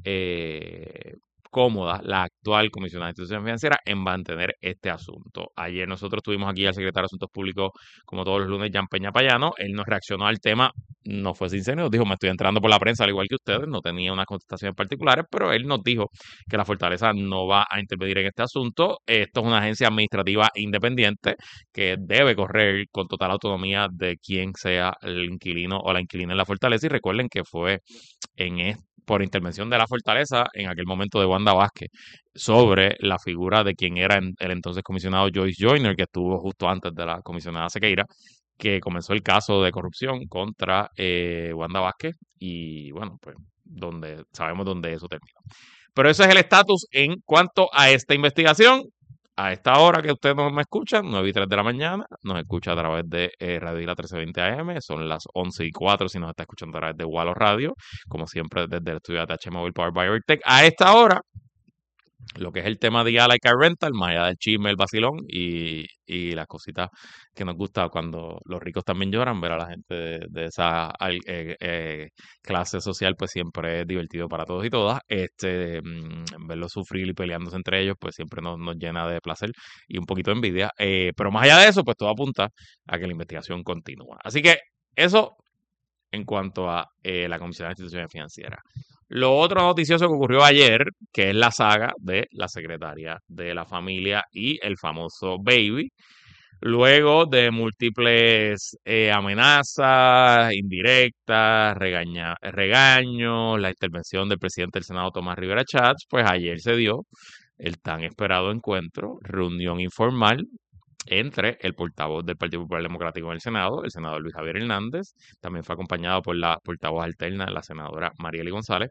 cómoda la actual comisionada de instituciones financieras en mantener este asunto. Ayer nosotros tuvimos aquí al secretario de Asuntos Públicos, como todos los lunes, Jan Peña Payano. Él nos reaccionó al tema, no fue sincero, nos dijo, me estoy entrando por la prensa al igual que ustedes, no tenía unas contestaciones particulares, pero él nos dijo que la Fortaleza no va a intervenir en este asunto. Esto es una agencia administrativa independiente que debe correr con total autonomía de quien sea el inquilino o la inquilina en la Fortaleza. Y recuerden que fue por intervención de la Fortaleza, en aquel momento de Wanda Vázquez, sobre la figura de quien era el entonces comisionado Joyce Joyner, que estuvo justo antes de la comisionada Sequeira, que comenzó el caso de corrupción contra Wanda Vázquez y bueno, pues sabemos dónde eso terminó. Pero ese es el estatus en cuanto a esta investigación. A esta hora que ustedes no me escuchan, 9 y 3 de la mañana, nos escucha a través de Radio Isla 1320 AM, son las 11 y 4 si nos está escuchando a través de Wallo Radio, como siempre desde el estudio de ATH Móvil Power by Overtech. A esta hora, lo que es el tema de Yala y Car Rental, más allá del chisme, el vacilón y las cositas que nos gusta cuando los ricos también lloran, ver a la gente de esa clase social, pues siempre es divertido para todos y todas. Verlos sufrir y peleándose entre ellos, pues siempre nos llena de placer y un poquito de envidia. Pero más allá de eso, pues todo apunta a que la investigación continúa. Así que eso en cuanto a la Comisión de Instituciones Financieras. Lo otro noticioso que ocurrió ayer, que es la saga de la secretaria de la familia y el famoso Baby, luego de múltiples amenazas, indirectas, regaños, la intervención del presidente del Senado, Tomás Rivera Chats, pues ayer se dio el tan esperado encuentro, reunión informal entre el portavoz del Partido Popular Democrático en el Senado, el senador Luis Javier Hernández, también fue acompañado por la portavoz alterna, la senadora Mariely González,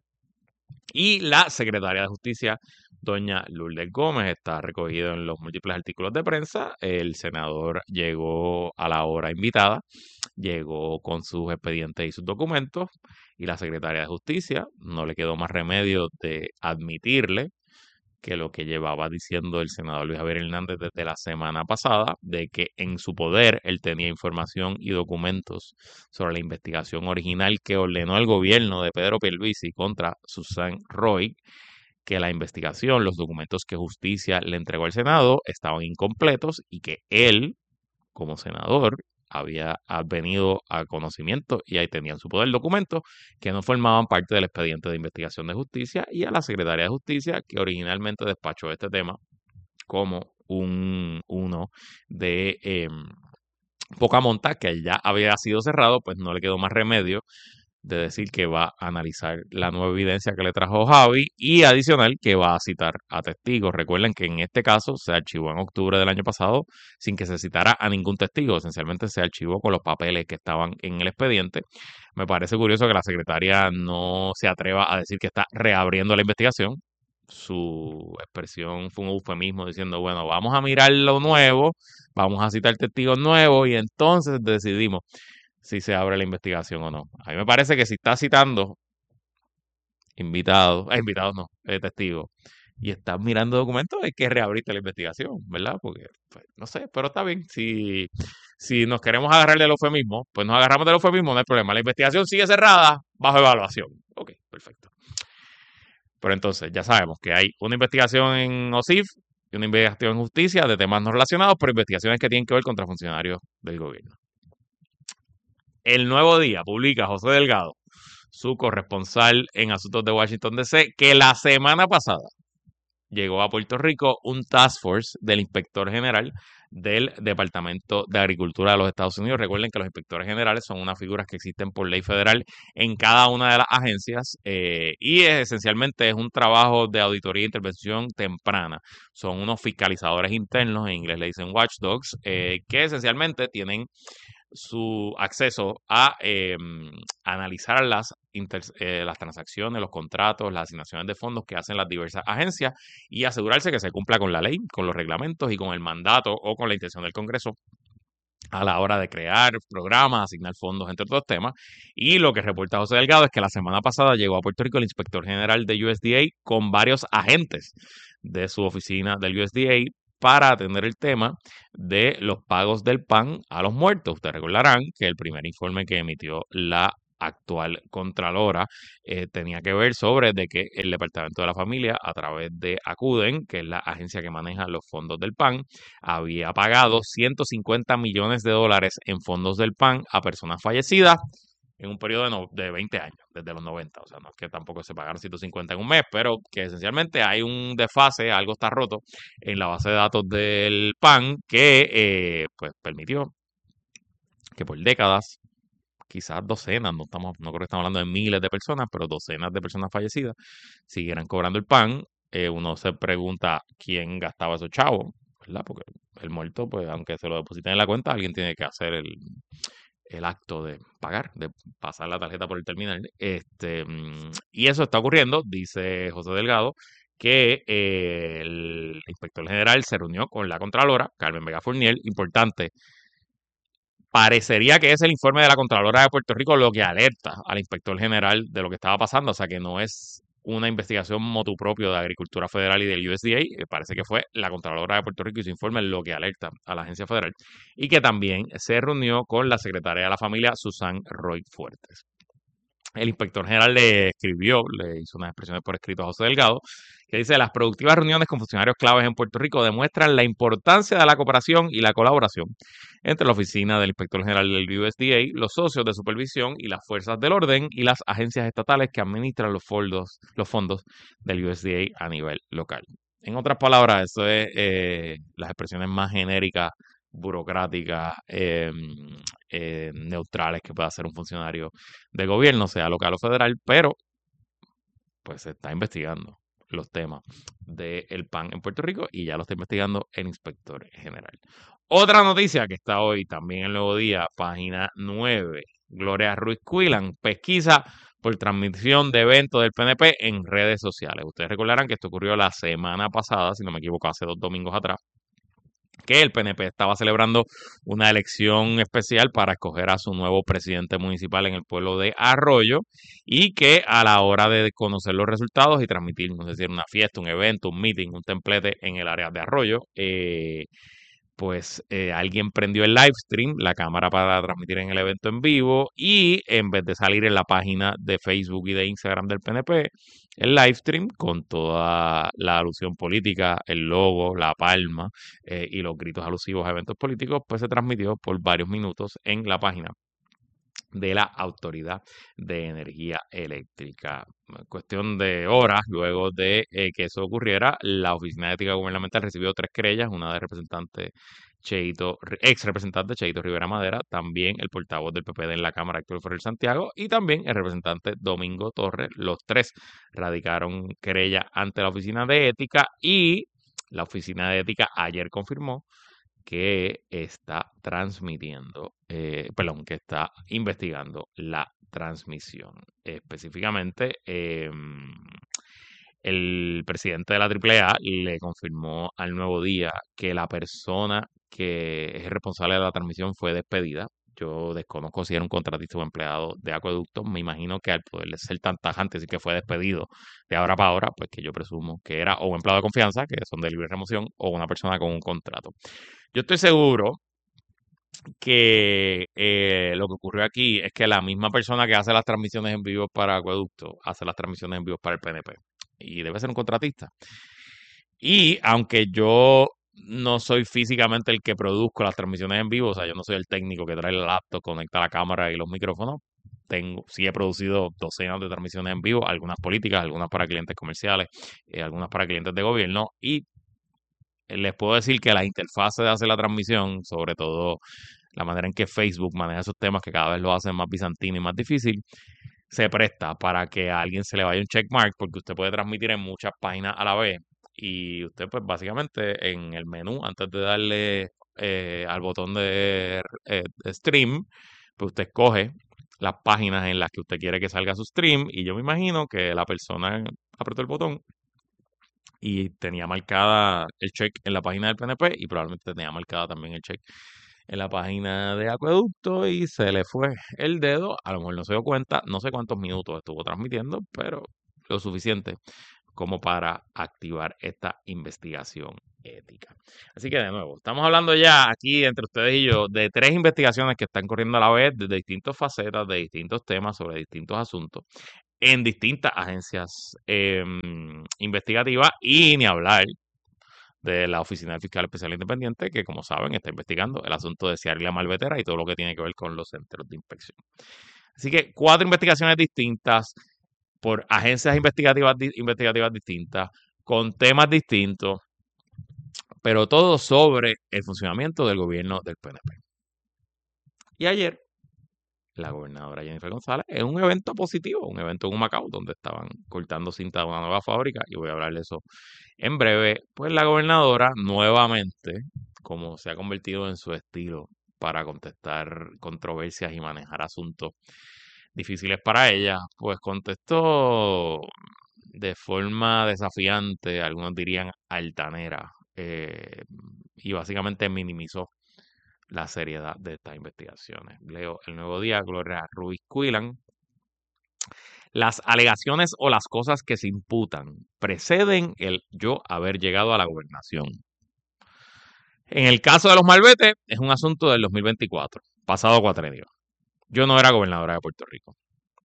y la secretaria de Justicia, doña Lourdes Gómez. Está recogido en los múltiples artículos de prensa. El senador llegó a la hora invitada, llegó con sus expedientes y sus documentos, y la secretaria de Justicia no le quedó más remedio de admitirle que lo que llevaba diciendo el senador Luis Javier Hernández desde la semana pasada, de que en su poder él tenía información y documentos sobre la investigación original que ordenó el gobierno de Pedro Pierluisi contra Susan Roy, que la investigación, los documentos que justicia le entregó al Senado estaban incompletos y que él, como senador, había venido a conocimiento y ahí tenían su poder documentos que no formaban parte del expediente de investigación de justicia, y a la secretaria de Justicia, que originalmente despachó este tema como uno de poca monta, que ya había sido cerrado, pues no le quedó más remedio de decir que va a analizar la nueva evidencia que le trajo Javi y adicional que va a citar a testigos. Recuerden que en este caso se archivó en octubre del año pasado sin que se citara a ningún testigo. Esencialmente se archivó con los papeles que estaban en el expediente. Me parece curioso que la secretaria no se atreva a decir que está reabriendo la investigación. Su expresión fue un eufemismo diciendo, bueno, vamos a mirar lo nuevo, vamos a citar testigos nuevos y entonces decidimos si se abre la investigación o no. A mí me parece que si está citando invitados no, testigos, y estás mirando documentos, hay que reabrirte la investigación, ¿verdad? Porque, pues, no sé, pero está bien. Si nos queremos agarrar del eufemismo, pues nos agarramos del eufemismo, no hay problema. La investigación sigue cerrada bajo evaluación. Ok, perfecto. Pero entonces, ya sabemos que hay una investigación en OSIF y una investigación en justicia de temas no relacionados, pero investigaciones que tienen que ver contra funcionarios del gobierno. El Nuevo Día publica José Delgado, su corresponsal en asuntos de Washington DC, que la semana pasada llegó a Puerto Rico un task force del inspector general del Departamento de Agricultura de los Estados Unidos. Recuerden que los inspectores generales son unas figuras que existen por ley federal en cada una de las agencias, y esencialmente es un trabajo de auditoría e intervención temprana. Son unos fiscalizadores internos, en inglés le dicen watchdogs, que esencialmente tienen su acceso a analizar las transacciones, los contratos, las asignaciones de fondos que hacen las diversas agencias y asegurarse que se cumpla con la ley, con los reglamentos y con el mandato o con la intención del Congreso a la hora de crear programas, asignar fondos, entre otros temas. Y lo que reporta José Delgado es que la semana pasada llegó a Puerto Rico el inspector general de USDA con varios agentes de su oficina del USDA para atender el tema de los pagos del PAN a los muertos. Ustedes recordarán que el primer informe que emitió la actual Contralora, tenía que ver sobre de que el Departamento de la Familia, a través de Acuden, que es la agencia que maneja los fondos del PAN, había pagado $150 millones en fondos del PAN a personas fallecidas en un periodo de 20 años, desde los 90. O sea, no es que tampoco se pagaron 150 en un mes, pero que esencialmente hay un desfase, algo está roto en la base de datos del PAN que pues permitió que por décadas, quizás docenas, no creo que estamos hablando de miles de personas, pero docenas de personas fallecidas siguieran cobrando el PAN. Uno se pregunta quién gastaba esos chavos, ¿verdad? Porque el muerto, pues aunque se lo depositen en la cuenta, alguien tiene que hacer el acto de pagar, de pasar la tarjeta por el terminal. Y eso está ocurriendo, dice José Delgado, que el inspector general se reunió con la Contralora, Carmen Vega Fournier, importante. Parecería que es el informe de la Contralora de Puerto Rico lo que alerta al inspector general de lo que estaba pasando, o sea que no es una investigación motu propio de Agricultura Federal y del USDA, parece que fue la Contralora de Puerto Rico y su informe lo que alerta a la agencia federal, y que también se reunió con la secretaria de la familia, Susan Roy Fuertes. El inspector general le escribió, le hizo unas expresiones por escrito a José Delgado, que dice: las productivas reuniones con funcionarios claves en Puerto Rico demuestran la importancia de la cooperación y la colaboración entre la oficina del inspector general del USDA, los socios de supervisión y las fuerzas del orden y las agencias estatales que administran los fondos del USDA a nivel local. En otras palabras, eso es las expresiones más genéricas, burocráticas, neutrales que pueda hacer un funcionario de gobierno, sea local o federal, pero pues se está investigando los temas del PAN en Puerto Rico y ya lo está investigando el inspector general. Otra noticia que está hoy también en el Nuevo Día, página 9, Gloria Ruiz Cuilan, pesquisa por transmisión de eventos del PNP en redes sociales. Ustedes recordarán que esto ocurrió la semana pasada, si no me equivoco, hace 2 domingos atrás, que el PNP estaba celebrando una elección especial para escoger a su nuevo presidente municipal en el pueblo de Arroyo, y que a la hora de conocer los resultados y transmitir, no sé si era una fiesta, un evento, un meeting, un templete en el área de Arroyo, pues alguien prendió el live stream, la cámara para transmitir en el evento en vivo, y en vez de salir en la página de Facebook y de Instagram del PNP, el live stream con toda la alusión política, el logo, la palma y los gritos alusivos a eventos políticos, pues se transmitió por varios minutos en la página de la Autoridad de Energía Eléctrica. Cuestión de horas luego de que eso ocurriera, la Oficina de Ética Gubernamental recibió 3 querellas, una de ex representante Cheito Rivera Madera, también el portavoz del PPD en la Cámara, Héctor Ferrer Santiago, y también el representante Domingo Torres. Los 3 radicaron querella ante la Oficina de Ética, y la Oficina de Ética ayer confirmó que está que está investigando la transmisión. Específicamente, el presidente de la AAA le confirmó al Nuevo Día que la persona que es responsable de la transmisión fue despedida. Yo desconozco si era un contratista o empleado de Acueducto. Me imagino que al poder ser tan tajante, así que fue despedido de ahora para ahora, pues que yo presumo que era o un empleado de confianza, que son de libre remoción, o una persona con un contrato. Yo estoy seguro que lo que ocurrió aquí es que la misma persona que hace las transmisiones en vivo para Acueducto hace las transmisiones en vivo para el PNP. Y debe ser un contratista. Y aunque yo no soy físicamente el que produzco las transmisiones en vivo, o sea, yo no soy el técnico que trae el laptop, conecta la cámara y los micrófonos. Sí he producido docenas de transmisiones en vivo, algunas políticas, algunas para clientes comerciales, algunas para clientes de gobierno, y les puedo decir que la interfaz de hacer la transmisión, sobre todo la manera en que Facebook maneja esos temas que cada vez lo hacen más bizantino y más difícil, se presta para que a alguien se le vaya un checkmark, porque usted puede transmitir en muchas páginas a la vez, y usted pues básicamente en el menú, antes de darle al botón de stream, pues usted escoge las páginas en las que usted quiere que salga su stream, y yo me imagino que la persona apretó el botón y tenía marcada el check en la página del PNP, y probablemente tenía marcada también el check en la página de Acueducto, y se le fue el dedo. A lo mejor no se dio cuenta, no sé cuántos minutos estuvo transmitiendo, pero lo suficiente como para activar esta investigación. ética. Así que de nuevo, estamos hablando ya aquí entre ustedes y yo de 3 investigaciones que están corriendo a la vez de distintas facetas, de distintos temas, sobre distintos asuntos, en distintas agencias investigativas y ni hablar de la Oficina del Fiscal Especial Independiente, que como saben está investigando el asunto de Ciara y la Malvetera y todo lo que tiene que ver con los centros de inspección. Así que 4 investigaciones distintas por agencias investigativas distintas, con temas distintos, pero todo sobre el funcionamiento del gobierno del PNP. Y ayer, la gobernadora Jennifer González, en un evento positivo, un evento en Humacao, donde estaban cortando cinta de una nueva fábrica, y voy a hablar de eso en breve, pues la gobernadora nuevamente, como se ha convertido en su estilo para contestar controversias y manejar asuntos difíciles para ella, pues contestó de forma desafiante, algunos dirían altanera, y básicamente minimizó la seriedad de estas investigaciones. Leo El Nuevo Día, Gloria Ruiz Cuilan. Las alegaciones o las cosas que se imputan preceden el yo haber llegado a la gobernación. En el caso de los Malvete, es un asunto del 2024, pasado cuatrenio. Yo no era gobernadora de Puerto Rico.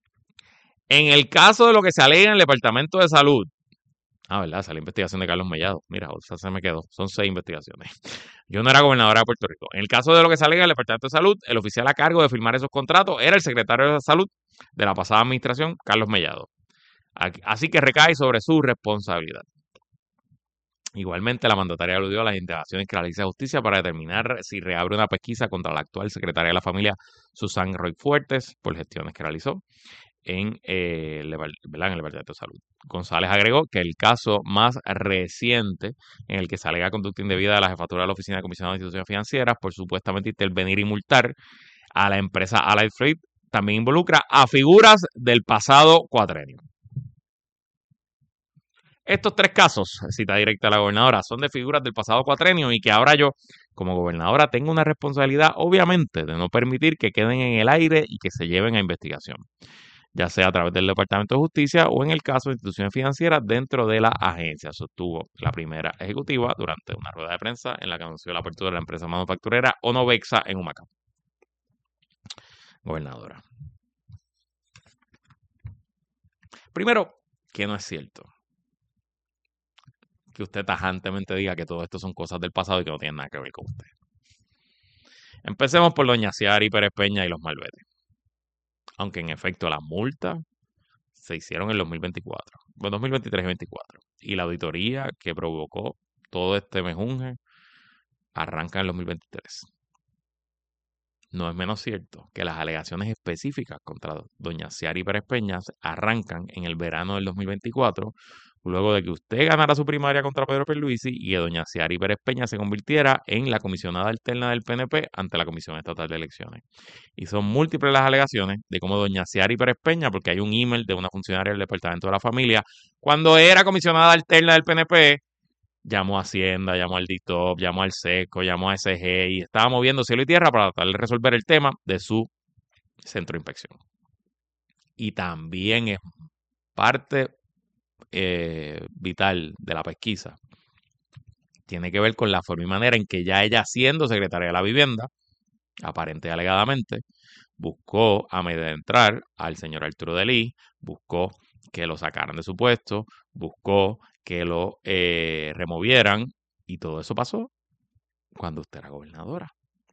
En el caso de lo que se alega en el Departamento de Salud, ¿verdad? Esa es la investigación de Carlos Mellado. Mira, o sea, se me quedó. Son 6 investigaciones. Yo no era gobernadora de Puerto Rico. En el caso de lo que se alega en el Departamento de Salud, el oficial a cargo de firmar esos contratos era el secretario de Salud de la pasada administración, Carlos Mellado. Así que recae sobre su responsabilidad. Igualmente, la mandataria aludió a las indagaciones que realiza Justicia para determinar si reabre una pesquisa contra la actual secretaria de la familia, Susan Roy Fuertes, por gestiones que realizó en el Departamento de Salud. González agregó que el caso más reciente en el que se alega conducta indebida de la jefatura de la Oficina de Comisionado de Instituciones Financieras por supuestamente intervenir y multar a la empresa Allied Freight también involucra a figuras del pasado cuatrenio. Estos 3 casos, cita directa a la gobernadora, son de figuras del pasado cuatrenio y que ahora yo, como gobernadora, tengo una responsabilidad, obviamente, de no permitir que queden en el aire y que se lleven a investigación, ya sea a través del Departamento de Justicia o en el caso de instituciones financieras dentro de la agencia, sostuvo la primera ejecutiva durante una rueda de prensa en la que anunció la apertura de la empresa manufacturera Onovexa en Humacao. Gobernadora. Primero, que no es cierto que usted tajantemente diga que todo esto son cosas del pasado y que no tienen nada que ver con usted. Empecemos por doña Ciara Pérez Peña y los Malvete. Aunque en efecto las multas se hicieron en 2024, bueno, 2023 y 2024. Y la auditoría que provocó todo este mejunje arranca en 2023. No es menos cierto que las alegaciones específicas contra doña Ciara Pérez Peña arrancan en el verano del 2024, luego de que usted ganara su primaria contra Pedro Pierluisi y que doña Ciara Pérez Peña se convirtiera en la comisionada alterna del PNP ante la Comisión Estatal de Elecciones. Y son múltiples las alegaciones de cómo doña Ciara Pérez Peña, porque hay un email de una funcionaria del Departamento de la Familia, cuando era comisionada alterna del PNP, llamó a Hacienda, llamó al DITOP, llamó al SECO, llamó a SG y estaba moviendo cielo y tierra para tratar de resolver el tema de su centro de inspección. Y también es parte vital de la pesquisa. Tiene que ver con la forma y manera en que ya ella, siendo secretaria de la vivienda, aparente y alegadamente, buscó amedrentar al señor Arturo Delí, buscó que lo sacaran de su puesto, buscó que lo removieran y todo eso pasó cuando usted era gobernadora.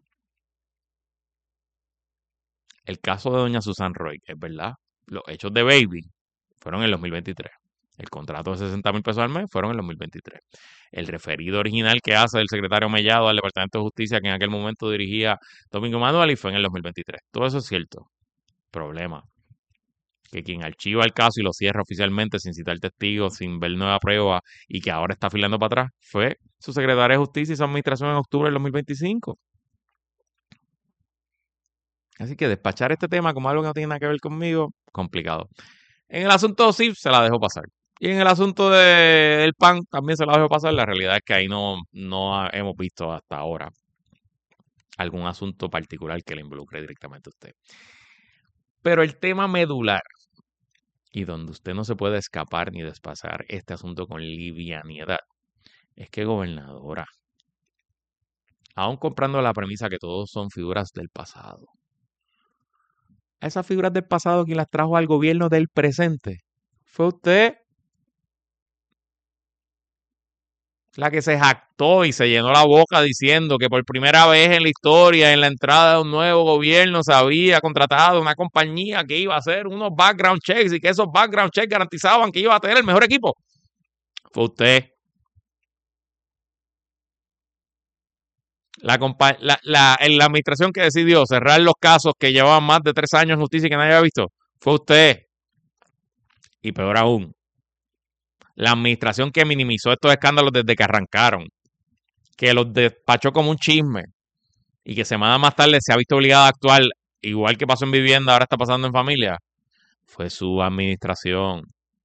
El caso de doña Susan Roy, es verdad, los hechos de Baby fueron en el 2023. El contrato de 60,000 pesos al mes fueron en el 2023. El referido original que hace el secretario Mellado al Departamento de Justicia, que en aquel momento dirigía Domingo Manuel, y fue en el 2023. Todo eso es cierto. Problema. Que quien archiva el caso y lo cierra oficialmente sin citar testigos, sin ver nueva prueba y que ahora está filando para atrás, fue su secretaria de Justicia y su administración en octubre del 2025. Así que despachar este tema como algo que no tiene nada que ver conmigo, complicado. En el asunto sí, se la dejo pasar. Y en el asunto del PAN también se la dejo pasar. La realidad es que ahí no hemos visto hasta ahora algún asunto particular que le involucre directamente a usted. Pero el tema medular y donde usted no se puede escapar ni despasar este asunto con livianidad Es que gobernadora, aún comprando la premisa que todos son figuras del pasado, a esas figuras del pasado quien las trajo al gobierno del presente fue usted, la que se jactó y se llenó la boca diciendo que por primera vez en la historia, en la entrada de un nuevo gobierno, se había contratado una compañía que iba a hacer unos background checks y que esos background checks garantizaban que iba a tener el mejor equipo. Fue usted. En la administración que decidió cerrar los casos que llevaban más de 3 años en justicia y que nadie había visto, fue usted. Y peor aún, la administración que minimizó estos escándalos desde que arrancaron, que los despachó como un chisme y que semanas más tarde se ha visto obligada a actuar igual que pasó en vivienda, ahora está pasando en familia, fue su administración.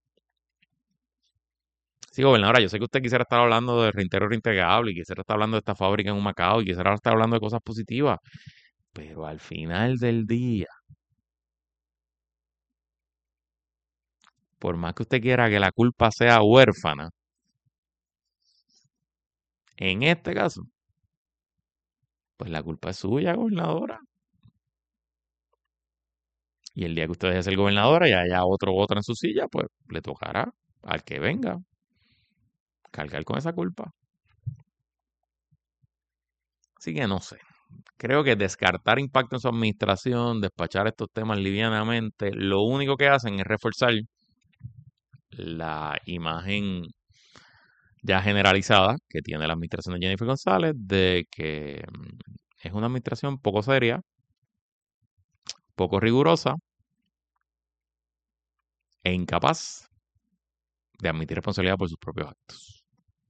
Sí, gobernadora, yo sé que usted quisiera estar hablando de reintegro reintegrable y quisiera estar hablando de esta fábrica en Humacao y quisiera estar hablando de cosas positivas, pero al final del día, por más que usted quiera que la culpa sea huérfana, en este caso, pues la culpa es suya, gobernadora. Y el día que usted deje de ser gobernadora y haya otro voto en su silla, pues le tocará al que venga cargar con esa culpa. Así que no sé. Creo que descartar impacto en su administración, despachar estos temas livianamente, lo único que hacen es reforzar la imagen ya generalizada que tiene la administración de Jennifer González de que es una administración poco seria, poco rigurosa e incapaz de admitir responsabilidad por sus propios actos.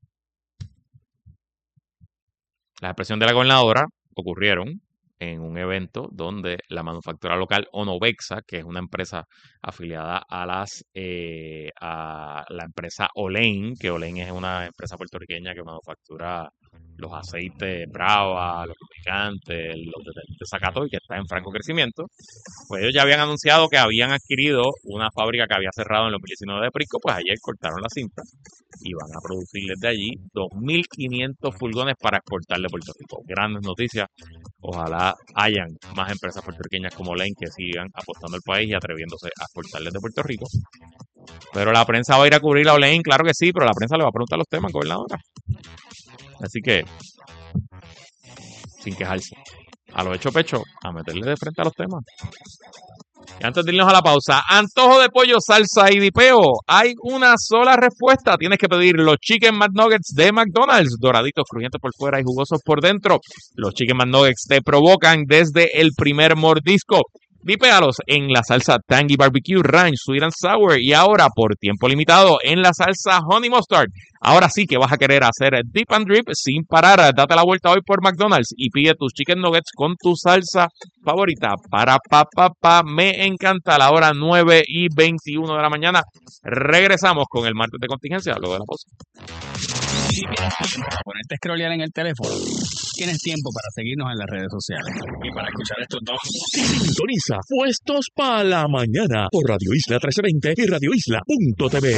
Las expresiones de la gobernadora ocurrieron en un evento donde la manufactura local Onovexa, que es una empresa afiliada a la empresa Olain, que Olain es una empresa puertorriqueña que manufactura los aceites Brava, los lubricantes, los detergentes Zacato y que está en franco crecimiento, pues ellos ya habían anunciado que habían adquirido una fábrica que había cerrado en el 2019 de Prisco, pues ayer cortaron la cinta y van a producir desde allí 2.500 furgones para exportar de Puerto Rico. Grandes noticias. Ojalá hayan más empresas puertorriqueñas como Lane que sigan apostando al país y atreviéndose a exportar desde Puerto Rico. Pero la prensa va a ir a cubrir a Lane, claro que sí, pero la prensa le va a preguntar los temas, gobernadora. Así que, sin quejarse, a lo hecho pecho, a meterle de frente a los temas. Y antes de irnos a la pausa, antojo de pollo, salsa y dipeo. Hay una sola respuesta. Tienes que pedir los Chicken McNuggets de McDonald's. Doraditos, crujientes por fuera y jugosos por dentro. Los Chicken McNuggets te provocan desde el primer mordisco. Dipéalos en la salsa Tangy Barbecue Ranch Sweet and Sour y ahora por tiempo limitado en la salsa Honey Mustard. Ahora sí que vas a querer hacer dip and drip sin parar. Date la vuelta hoy por McDonald's y pide tus chicken nuggets con tu salsa favorita. Para papá, me encanta. A la hora 9:21 de la mañana. Regresamos con el martes de contingencia luego de la pausa. Para ponerte a scrollear en el teléfono, tienes tiempo para seguirnos en las redes sociales. Y para escuchar estos dos, sintoniza Puestos para la Mañana por Radio Isla 1320 y radioisla.tv.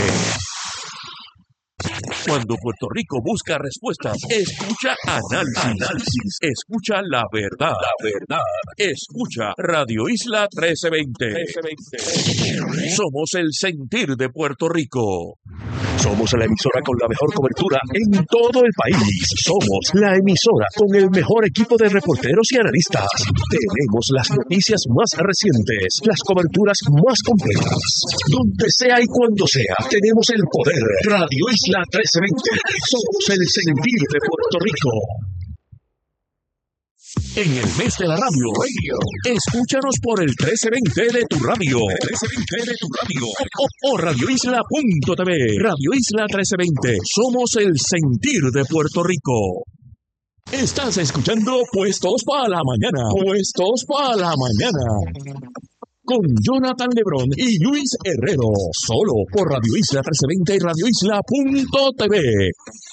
Cuando Puerto Rico busca respuestas, escucha análisis, escucha la verdad, escucha Radio Isla 1320. Somos el sentir de Puerto Rico. Somos la emisora con la mejor cobertura en todo el país. Somos la emisora con el mejor equipo de reporteros y analistas. Tenemos las noticias más recientes, las coberturas más completas. Donde sea y cuando sea, tenemos el poder. Radio Isla 1320. Somos el sentir de Puerto Rico. En el mes de la radio, escúchanos por el 1320 de tu radio. O radioisla.tv. Radio Isla 1320. Somos el sentir de Puerto Rico. Estás escuchando Puestos para la Mañana. Puestos para la Mañana. Con Jonathan Lebrón y Luis Herrero. Solo por Radio Isla 1320 y radioisla.tv.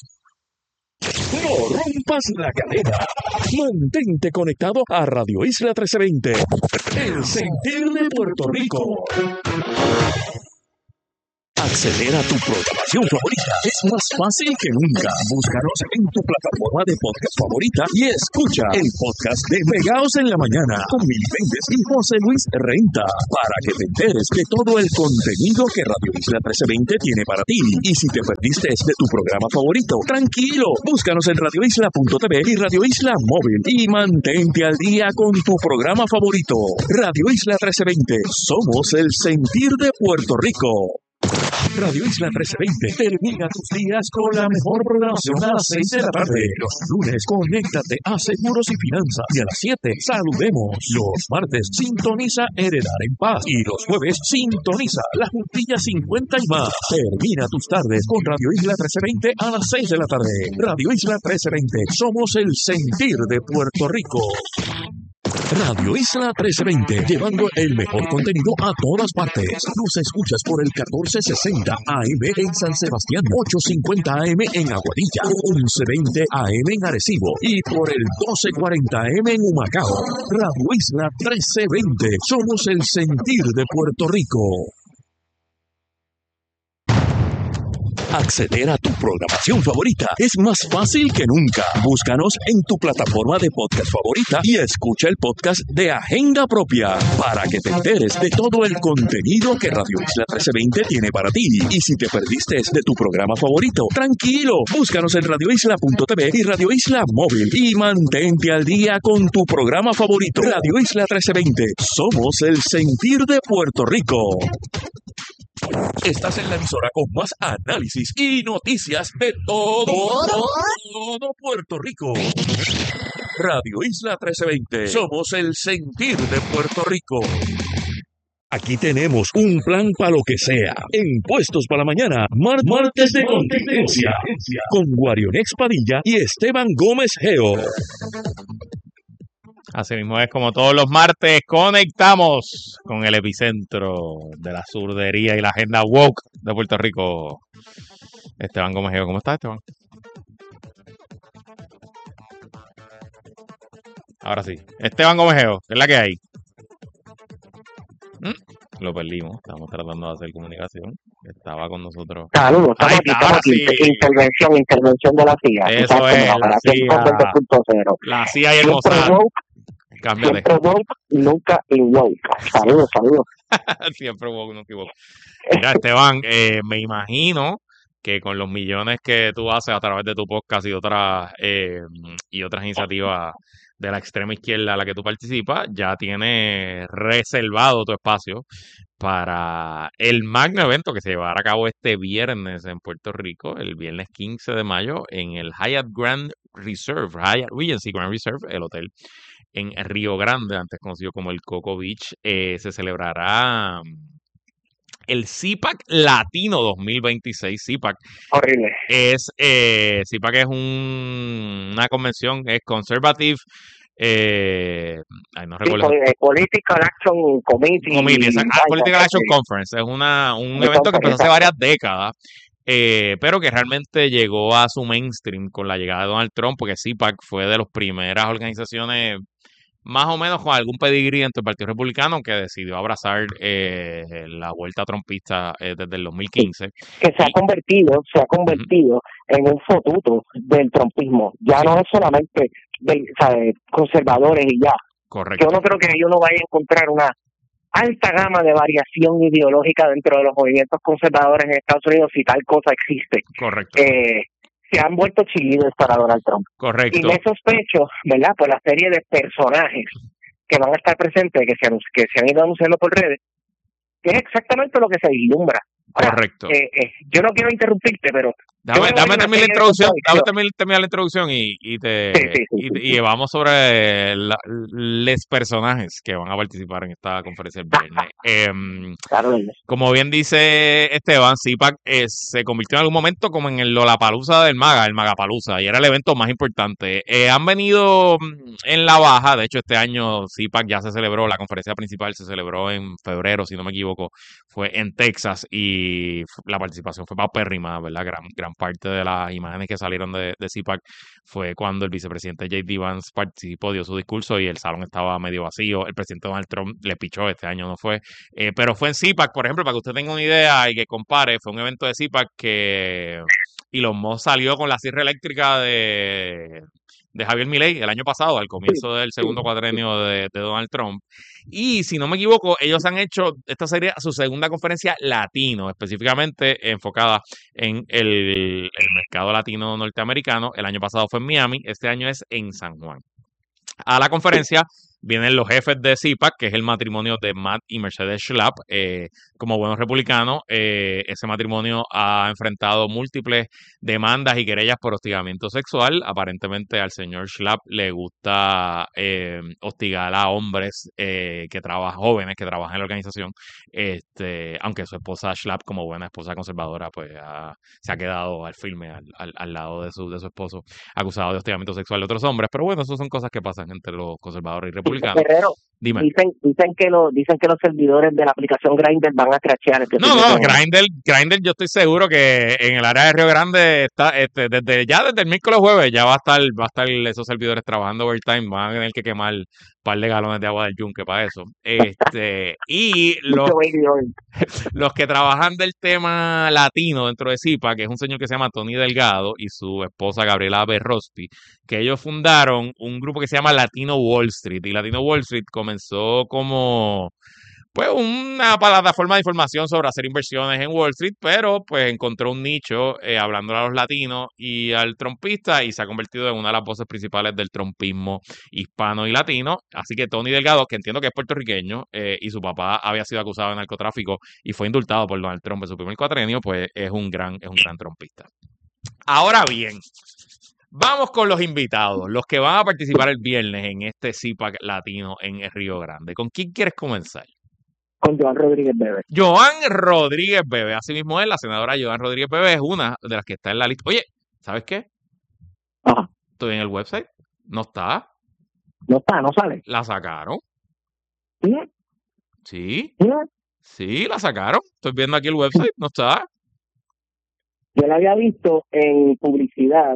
No rompas la cadena. Mantente conectado a Radio Isla 1320. El sentir de Puerto Rico. Acceder a tu programación favorita es más fácil que nunca. Búscanos en tu plataforma de podcast favorita y escucha el podcast de Pegaos en la Mañana con Mili Méndez y José Luis Renta para que te enteres de todo el contenido que Radio Isla 1320 tiene para ti. Y si te perdiste de tu programa favorito, tranquilo, búscanos en radioisla.tv y Radio Isla Móvil y mantente al día con tu programa favorito. Radio Isla 1320, somos el sentir de Puerto Rico. Radio Isla 1320 termina tus días con la mejor programación a las 6 de la tarde. Los lunes, conéctate a Seguros y Finanzas. Y a las 7, saludemos. Los martes, sintoniza Heredar en Paz. Y los jueves, sintoniza La Juntilla 50 y más. Termina tus tardes con Radio Isla 1320 a las 6 de la tarde. Radio Isla 1320, somos el sentir de Puerto Rico. Radio Isla 1320, llevando el mejor contenido a todas partes. Nos escuchas por el 1460 AM en San Sebastián, 850 AM en Aguadilla, 1120 AM en Arecibo y por el 1240 AM en Humacao. Radio Isla 1320, somos el sentir de Puerto Rico. Acceder a tu programación favorita es más fácil que nunca. Búscanos en tu plataforma de podcast favorita y escucha el podcast de Agenda Propia para que te enteres de todo el contenido que Radio Isla 1320 tiene para ti. Y si te perdiste de tu programa favorito, tranquilo, búscanos en radioisla.tv y Radio Isla Móvil y mantente al día con tu programa favorito. Radio Isla 1320, somos el sentir de Puerto Rico. Estás en la emisora con más análisis y noticias de todo Puerto Rico. Radio Isla 1320. Somos el sentir de Puerto Rico. Aquí tenemos un plan para lo que sea. En Puestos para la Mañana, martes de contingencia, con Guarionex Padilla y Esteban Gómez Geo. Así mismo es, como todos los martes, conectamos con el epicentro de la surdería y la agenda woke de Puerto Rico. Esteban Gómez Geo, ¿cómo estás, Esteban? Ahora sí, Esteban Gómez Geo, ¿qué es la que hay? Lo perdimos, estamos tratando de hacer comunicación. Estaba con nosotros. Saludos, estamos aquí. Intervención de la CIA. Eso es, la CIA. La CIA y el Mossad. Cámbiate. Siempre woke, nunca in woke. Saludos. Siempre woke, nunca woke. Mira, Esteban, me imagino que con los millones que tú haces a través de tu podcast y otras iniciativas de la extrema izquierda a la que tú participas, ya tienes reservado tu espacio para el magno evento que se llevará a cabo este viernes en Puerto Rico, el viernes 15 de mayo, en el Hyatt Regency Grand Reserve, el hotel en Río Grande, antes conocido como el Coco Beach. Se celebrará el CPAC Latino 2026. CPAC horrible. CPAC es una convención, es Conservative, no recuerdo. Political Action Committee. Political Action Conference. Es un evento que empezó hace varias décadas, pero que realmente llegó a su mainstream con la llegada de Donald Trump, porque CPAC fue de las primeras organizaciones más o menos con algún pedigrí entre el Partido Republicano que decidió abrazar la vuelta trumpista desde el 2015. Que se ha convertido en un fotuto del trumpismo. Ya no es solamente de conservadores y ya. Correcto. Yo no creo que uno vaya a encontrar una alta gama de variación ideológica dentro de los movimientos conservadores en Estados Unidos si tal cosa existe. Correcto. Se han vuelto chillidos para Donald Trump. Correcto. Y me sospecho, ¿verdad?, por la serie de personajes que van a estar presentes, que se han ido anunciando por redes, que es exactamente lo que se vislumbra. Ahora, correcto. Yo no quiero interrumpirte, pero Dame terminar la introducción y vamos sobre los personajes que van a participar en esta conferencia el viernes. Claro. Como bien dice Esteban, CPAC se convirtió en algún momento como en el Lollapalooza del MAGA, el Magapalooza, y era el evento más importante. Han venido en la baja, de hecho este año CPAC ya se celebró, la conferencia principal se celebró en febrero, si no me equivoco, fue en Texas y la participación fue paupérrima, ¿verdad? Gran gran parte de las imágenes que salieron de CPAC fue cuando el vicepresidente J.D. Vance participó, dio su discurso y el salón estaba medio vacío. El presidente Donald Trump le pichó, este año no fue, pero fue en CPAC, por ejemplo, para que usted tenga una idea y que compare, fue un evento de CPAC que Elon Musk salió con la sierra eléctrica de Javier Milei el año pasado, al comienzo del segundo cuatrenio de Donald Trump. Y si no me equivoco, ellos han hecho, esta sería su segunda conferencia latino, específicamente enfocada en el mercado latino norteamericano. El año pasado fue en Miami, este año es en San Juan. A la conferencia vienen los jefes de CPAC, que es el matrimonio de Matt y Mercedes Schlapp. Como buenos republicanos, ese matrimonio ha enfrentado múltiples demandas y querellas por hostigamiento sexual. Aparentemente al señor Schlapp le gusta hostigar a hombres jóvenes que trabajan en la organización. Aunque su esposa Schlapp, como buena esposa conservadora, pues se ha quedado al firme al lado de su esposo, acusado de hostigamiento sexual de otros hombres. Pero bueno, eso son cosas que pasan entre los conservadores y republicanos. Guerrero, Dime. dicen que los servidores de la aplicación Grindr van a crashear. No, Grindr yo estoy seguro que en el área de Río Grande está, desde el miércoles jueves ya va a estar esos servidores trabajando overtime, van a tener que quemar un par de galones de agua del yunque para eso. Y los que trabajan del tema latino dentro de CIPA, que es un señor que se llama Tony Delgado y su esposa Gabriela Berrospi, que ellos fundaron un grupo que se llama Latino Wall Street, y Latino Wall Street comenzó como pues una plataforma de información sobre hacer inversiones en Wall Street, pero pues encontró un nicho hablando a los latinos y al trompista y se ha convertido en una de las voces principales del trompismo hispano y latino. Así que Tony Delgado, que entiendo que es puertorriqueño y su papá había sido acusado de narcotráfico y fue indultado por Donald Trump en su primer cuatrenio, pues es un gran trompista. Ahora bien, vamos con los invitados, los que van a participar el viernes en este CIPAC latino en el Río Grande. ¿Con quién quieres comenzar? Con Joan Rodríguez Bebe. Joan Rodríguez Bebe, así mismo es, la senadora Joan Rodríguez Bebe es una de las que está en la lista. Oye, ¿sabes qué? Ajá. Estoy en el website, no está. No sale. ¿La sacaron? ¿Sí? Sí, ¿Sí? sí, la sacaron. Estoy viendo aquí el website, no está. Yo la había visto en publicidad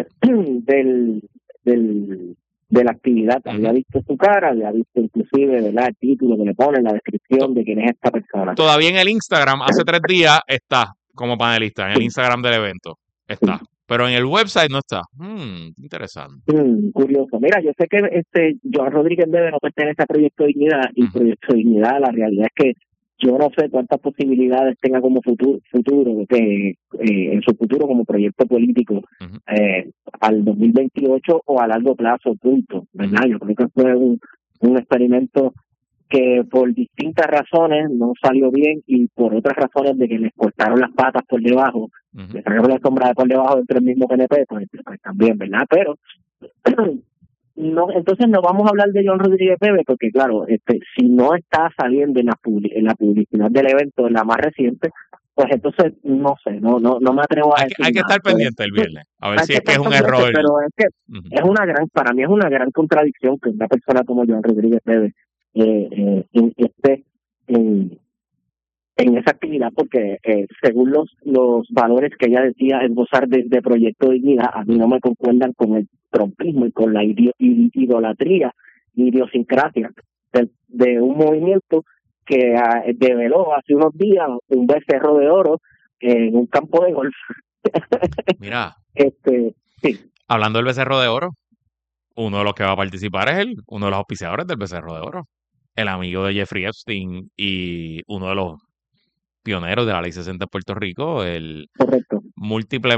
de la actividad, había visto su cara, había visto inclusive, ¿verdad?, el título que le ponen, la descripción de quién es esta persona. Todavía en el Instagram, hace 3 días, está como panelista, en el Instagram del evento, está. Pero en el website no está. Interesante. Curioso. Mira, yo sé que Joan Rodríguez Bebe no pertenece a Proyecto Dignidad, y Proyecto Dignidad, la realidad es que yo no sé cuántas posibilidades tenga como futuro en su futuro como proyecto político al 2028 o a largo plazo, punto, ¿verdad? Yo creo que fue un experimento que por distintas razones no salió bien y por otras razones de que les cortaron las patas por debajo, les sacaron la sombra por debajo dentro del mismo PNP, pues también, ¿verdad? Pero no, entonces no vamos a hablar de Joan Rodríguez Bebe porque claro, si no está saliendo en la publicidad del evento, en la más reciente, pues entonces no sé, no me atrevo a decir hay que estar pendiente el viernes, a ver si es que es un error. Pero es que para mí es una gran contradicción que una persona como Joan Rodríguez Bebe esté en esa actividad, porque según los valores que ella decía esbozar de Proyecto Dignidad, a mí no me concuerdan con el trumpismo y con la idolatría, idiosincrasia de un movimiento que develó hace unos días un becerro de oro en un campo de golf. Mira, sí. Hablando del becerro de oro, uno de los que va a participar es uno de los auspiciadores del becerro de oro, el amigo de Jeffrey Epstein y uno de los pioneros de la Ley 60 en Puerto Rico, el correcto, múltiples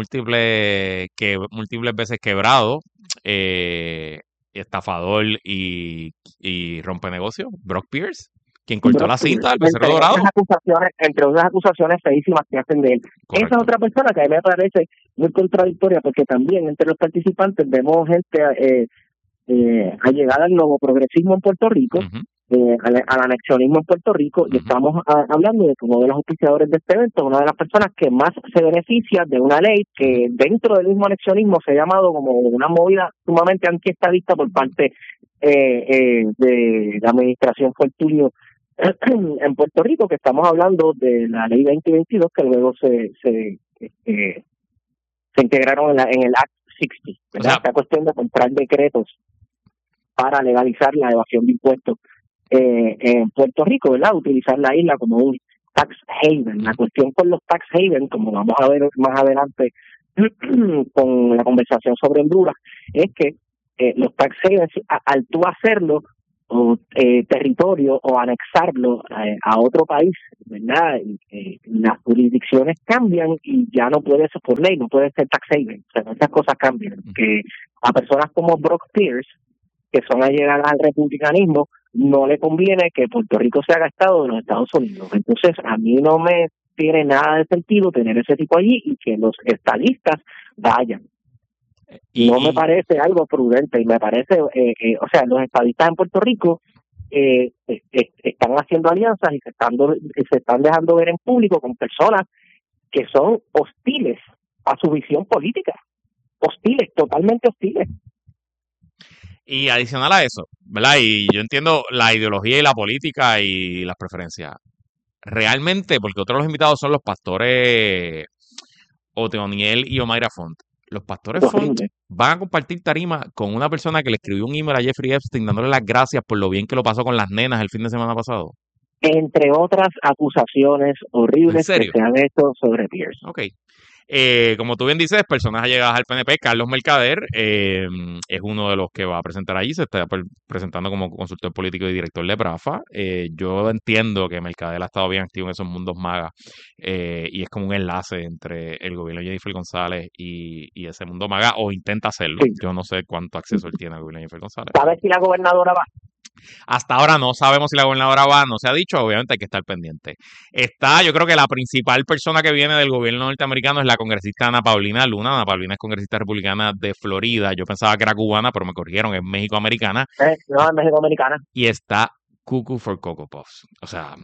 veces quebrado, estafador y rompenegocio, Brock Pierce, quien cortó la cinta del becerro dorado. Entre otras acusaciones feísimas que hacen de él. Correcto. Esa es otra persona que a mí me parece muy contradictoria, porque también entre los participantes vemos gente allegada al nuevo progresismo en Puerto Rico, al anexionismo en Puerto Rico, y estamos hablando de que uno de los auspiciadores de este evento, una de las personas que más se beneficia de una ley que dentro del mismo anexionismo se ha llamado como una movida sumamente antiestadista por parte de la administración Fortunio en Puerto Rico, que estamos hablando de la ley 2022, que luego se se integraron en el Act 60, ¿verdad? O sea, Esta cuestión de comprar decretos para legalizar la evasión de impuestos en Puerto Rico, ¿verdad? Utilizar la isla como un tax haven. La cuestión con los tax haven, como vamos a ver más adelante con la conversación sobre Honduras, es que los tax havens, al tú hacerlo, o territorio o anexarlo a otro país, ¿verdad? Las jurisdicciones cambian y ya no puede ser por ley, no puede ser tax haven. O sea, esas cosas cambian. Que a personas como Brock Pierce, que son allegadas al republicanismo, no le conviene que Puerto Rico se haga estado de los Estados Unidos. Entonces, a mí no me tiene nada de sentido tener ese tipo allí y que los estadistas vayan. No me parece algo prudente y me parece, o sea, los estadistas en Puerto Rico están haciendo alianzas y se están dejando ver en público con personas que son hostiles a su visión política, hostiles, totalmente hostiles. Y adicional a eso, ¿verdad? Y yo entiendo la ideología y la política y las preferencias. Realmente, porque otros de los invitados son los pastores Oteoniel y Omayra Font. Los pastores Font van a compartir tarima con una persona que le escribió un email a Jeffrey Epstein dándole las gracias por lo bien que lo pasó con las nenas el fin de semana pasado. Entre otras acusaciones horribles que se han hecho sobre Pierce. Ok. Como tú bien dices, personas allegadas al PNP, Carlos Mercader es uno de los que va a presentar allí, se está presentando como consultor político y director de PRAFA. Yo entiendo que Mercader ha estado bien activo en esos mundos magas y es como un enlace entre el gobierno de Jennifer González y ese mundo maga, o intenta hacerlo. Sí. Yo no sé cuánto acceso él tiene al gobierno de Jennifer González. ¿Sabes si la gobernadora va? Hasta ahora no sabemos si la gobernadora va, no se ha dicho, obviamente hay que estar pendiente. Yo creo que la principal persona que viene del gobierno norteamericano es la congresista Ana Paulina Luna. Ana Paulina es congresista republicana de Florida. Yo pensaba que era cubana, pero me corrigieron, es mexicoamericana. No, es mexicoamericana. Y está Cuckoo for Cocoa Puffs. O sea,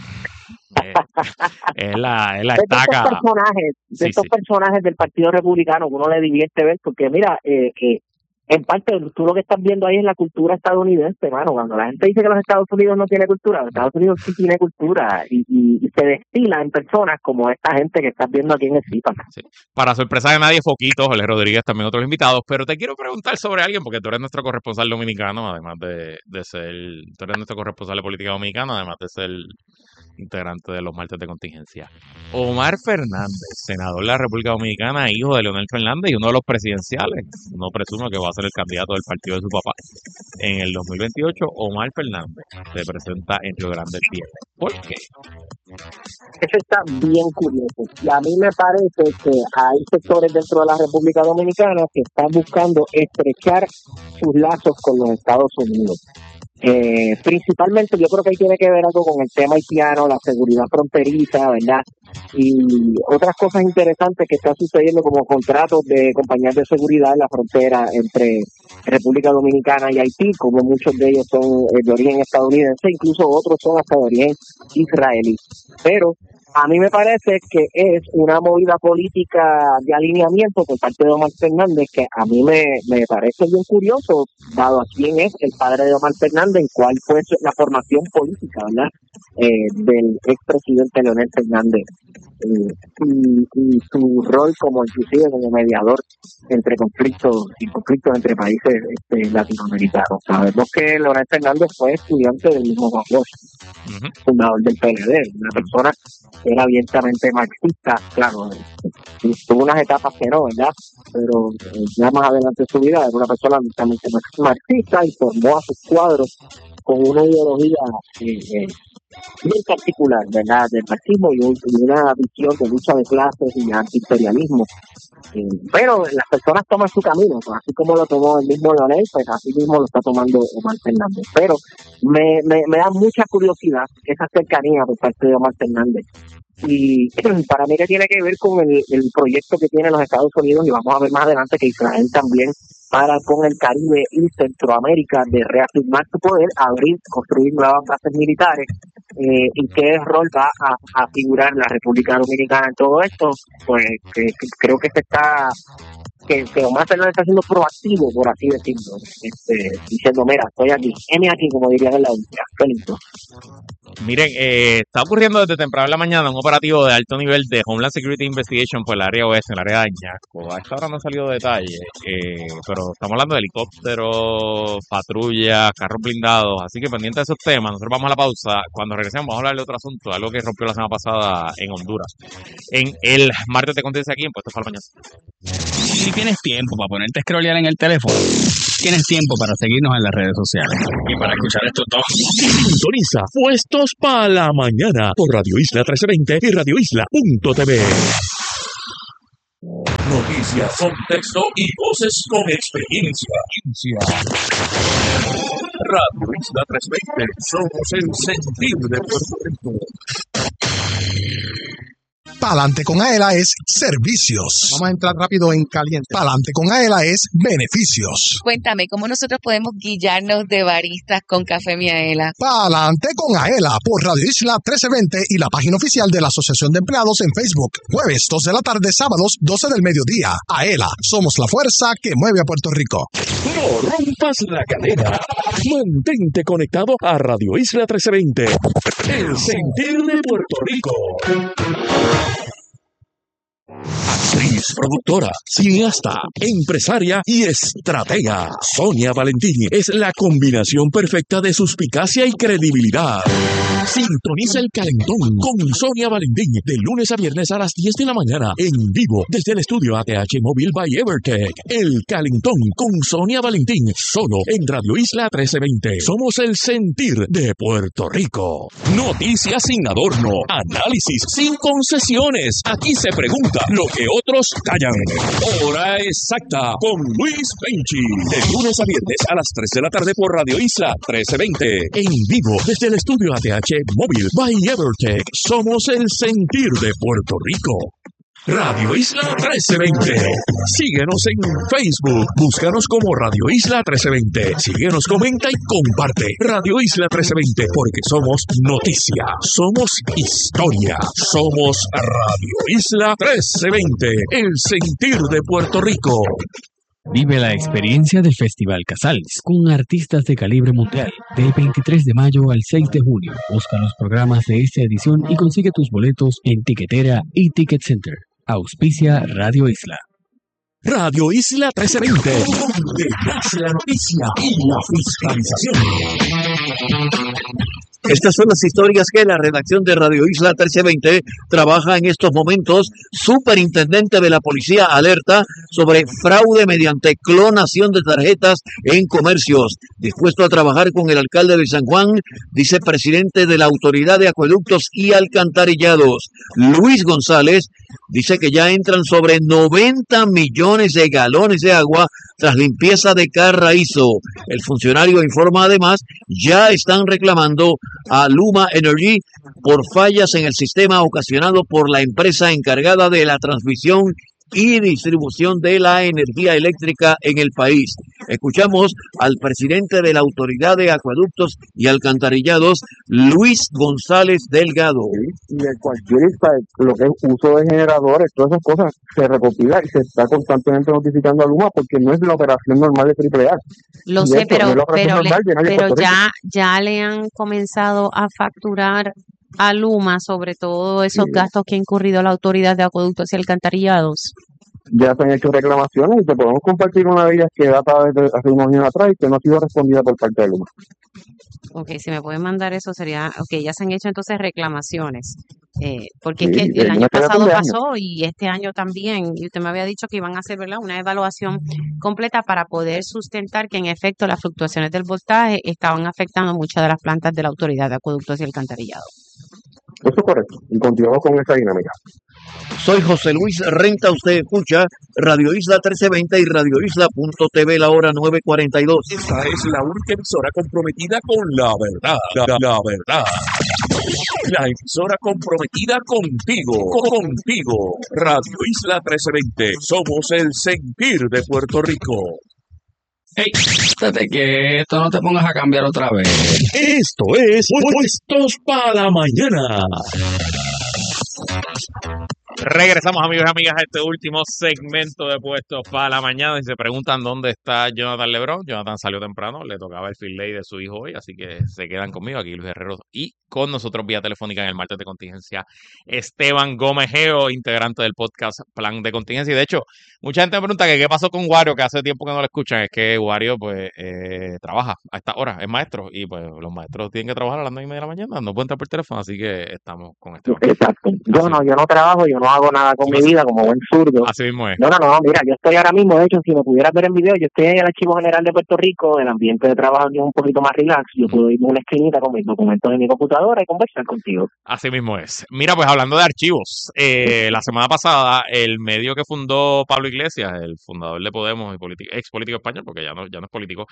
es la estaca. Estos personajes del Partido Republicano que uno le divierte ver, porque mira, en parte, tú lo que estás viendo ahí es la cultura estadounidense, hermano. Cuando la gente dice que los Estados Unidos no tiene cultura, los Estados Unidos sí tiene cultura y se destila en personas como esta gente que estás viendo aquí en el CIPA. Sí. Para sorpresa de nadie, Foquito, Jorge Rodríguez, también otros invitados, pero te quiero preguntar sobre alguien, porque tú eres nuestro corresponsal dominicano, además de ser, tú eres nuestro corresponsal de política dominicana, además de ser integrante de los martes de contingencia. Omar Fernández, senador de la República Dominicana, hijo de Leonel Fernández y uno de los presidenciales. Uno presume que va a ser el candidato del partido de su papá. En el 2028, Omar Fernández se presenta en Río Grande el viernes. ¿Por qué? Eso está bien curioso. Y a mí me parece que hay sectores dentro de la República Dominicana que están buscando estrechar sus lazos con los Estados Unidos. Principalmente yo creo que ahí tiene que ver algo con el tema haitiano, la seguridad fronteriza, ¿verdad? Y otras cosas interesantes que están sucediendo, como contratos de compañías de seguridad en la frontera entre República Dominicana y Haití, como muchos de ellos son de origen estadounidense, incluso otros son hasta de origen israelí. Pero a mí me parece que es una movida política de alineamiento por parte de Omar Fernández que a mí me parece bien curioso, dado a quién es el padre de Omar Fernández y cuál fue la formación política, ¿verdad? Del expresidente Leonel Fernández y su rol inclusive como mediador entre conflictos entre países latinoamericanos. Sabemos que Leonel Fernández fue estudiante del mismo Juan Bosch, fundador del PLD, una persona que era abiertamente marxista, claro, tuvo unas etapas que no, ¿verdad? Pero ya más adelante en su vida era una persona abiertamente marxista y formó a sus cuadros con una ideología bien particular, ¿verdad? Del marxismo y una visión de lucha de clases y antiimperialismo. Pero las personas toman su camino, pues, así como lo tomó el mismo Leonel, pues así mismo lo está tomando Omar Fernández. Pero me da mucha curiosidad esa cercanía por parte de Omar Fernández. Y para mí que tiene que ver con el proyecto que tienen los Estados Unidos, y vamos a ver más adelante que Israel también, para con el Caribe y Centroamérica, de reafirmar su poder, construir nuevas bases militares, y qué rol va a figurar la República Dominicana en todo esto, pues que creo que se está Omar Fernández está siendo proactivo, por así decirlo, diciendo, mira, estoy aquí, aquí, como dirían en la industria. Miren, está ocurriendo desde temprano en la mañana un operativo de alto nivel de Homeland Security Investigation por el área oeste, en el área de Añasco. A esta hora no han salido detalles, pero estamos hablando de helicópteros, patrullas, carros blindados, así que pendiente de esos temas. Nosotros vamos a la pausa. Cuando regresemos vamos a hablar de otro asunto, algo que rompió la semana pasada en Honduras. En el martes de Continencia aquí en Puestos para la Mañana. Si tienes tiempo para ponerte a scrollear en el teléfono, tienes tiempo para seguirnos en las redes sociales y para escuchar esto todo. Sintoniza Puestos para la Mañana por Radio Isla 1320 y radioisla.tv. Noticias, contexto y voces con experiencia. Radio Isla 320, somos el sentir de Puerto Rico. Pa'lante con Aela es servicios. Vamos a entrar rápido en caliente. Pa'lante con Aela es beneficios. Cuéntame, ¿cómo nosotros podemos guillarnos de baristas con Café Miaela? Pa'lante con Aela por Radio Isla 1320 y la página oficial de la Asociación de Empleados en Facebook. Jueves 2 de la tarde, sábados 12 del mediodía. Aela, somos la fuerza que mueve a Puerto Rico. No rompas la cadena. Mantente conectado a Radio Isla 1320. El sentir de Puerto Rico. Actriz, productora, cineasta, empresaria y estratega. Sonia Valentín es la combinación perfecta de suspicacia y credibilidad. Sintoniza El Calentón con Sonia Valentín de lunes a viernes a las 10 de la mañana en vivo desde el estudio ATH Móvil by Evertech. El Calentón con Sonia Valentín solo en Radio Isla 1320. Somos el sentir de Puerto Rico. Noticias sin adorno, análisis sin concesiones. Aquí se pregunta lo que otros callan. Hora exacta con Luis Penchi. De lunes a viernes a las 3 de la tarde por Radio Isla 1320. En vivo desde el estudio ATH Móvil by Evertech. Somos el sentir de Puerto Rico. Radio Isla 1320. Síguenos en Facebook. Búscanos como Radio Isla 1320. Síguenos, comenta y comparte. Radio Isla 1320, porque somos noticia, somos historia, somos Radio Isla 1320, el sentir de Puerto Rico. Vive la experiencia del Festival Casals con artistas de calibre mundial del 23 de mayo al 6 de junio. Busca los programas de esta edición y consigue tus boletos en Tiquetera y Ticket Center. Auspicia Radio Isla. Radio Isla 1320, donde nace la noticia y la fiscalización. Estas son las historias que la redacción de Radio Isla 1320 trabaja en estos momentos. Superintendente de la Policía alerta sobre fraude mediante clonación de tarjetas en comercios. Dispuesto a trabajar con el alcalde de San Juan, dice presidente de la Autoridad de Acueductos y Alcantarillados. Luis González dice que ya entran sobre 90 millones de galones de agua tras limpieza de Carraízo. El funcionario informa además, ya están reclamando a Luma Energy por fallas en el sistema ocasionado por la empresa encargada de la transmisión y distribución de la energía eléctrica en el país. Escuchamos al presidente de la Autoridad de Acueductos y Alcantarillados, Luis González Delgado. Y de cualquier lo que es uso de generadores, todas esas cosas se recopila y se está constantemente notificando a Luma porque no es la operación normal de AAA. Lo sé, pero ya le han comenzado a facturar a Luma sobre todo esos gastos que ha incurrido la Autoridad de Acueductos y Alcantarillados. Ya se han hecho reclamaciones y te podemos compartir una de ellas que data desde hace unos años atrás y que no ha sido respondida por parte de Luma. Ok, si me pueden mandar eso sería... Ok, ya se han hecho entonces reclamaciones. Porque es que el año pasado pasó y este año también. Y usted me había dicho que iban a hacer, ¿verdad?, una evaluación completa para poder sustentar que en efecto las fluctuaciones del voltaje estaban afectando muchas de las plantas de la Autoridad de Acueductos y Alcantarillados. Eso es correcto. Y continuamos con esa dinámica. Soy José Luis Renta, usted escucha Radio Isla 1320 y radioisla.tv, la hora 9:42. Esta es la única emisora comprometida con la verdad. La verdad. La emisora comprometida contigo. Radio Isla 1320. Somos el sentir de Puerto Rico. Hey, espérate que esto no te pongas a cambiar otra vez. Esto es Puestos para la Mañana. Regresamos, amigos y amigas, a este último segmento de Puestos para la Mañana. Y se preguntan dónde está Jonathan Lebrón. Jonathan salió temprano, le tocaba el field day de su hijo hoy, así que se quedan conmigo aquí Luis Herrero y con nosotros vía telefónica en el martes de contingencia Esteban Gómez Geo, integrante del podcast Plan de Contingencia. Y de hecho, mucha gente me pregunta que qué pasó con Wario, que hace tiempo que no lo escuchan. Es que Wario pues trabaja a esta hora, es maestro, y pues los maestros tienen que trabajar a las 9:30 de la mañana, no pueden estar por teléfono, así que estamos con Esteban. Exacto. Yo no trabajo, yo no hago nada con mi vida como buen zurdo. Así mismo es. No, mira, yo estoy ahora mismo, de hecho, si me pudieras ver en video, yo estoy en el Archivo General de Puerto Rico, el ambiente de trabajo aquí es un poquito más relax, yo puedo irme a una esquinita con mis documentos en mi computadora y conversar contigo. Así mismo es. Mira, pues hablando de archivos, la semana pasada el medio que fundó Pablo Iglesias, el fundador de Podemos y ex político español, porque ya no es político,